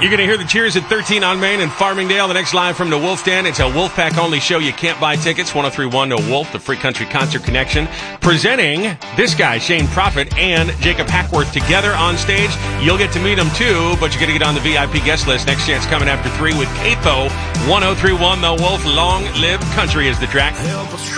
You're going to hear the cheers at 13 on Main and Farmingdale. The next live from the Wolf Den. It's a Wolfpack-only show. You can't buy tickets. 103.1 No Wolf, the Free Country Concert Connection. Presenting this guy, Shane Prophet, and Jacob Hackworth together on stage. You'll get to meet them, too, but you got to get on the VIP guest list. Next chance coming after 3 with Capo. 103.1 The Wolf. Long Live Country is the track.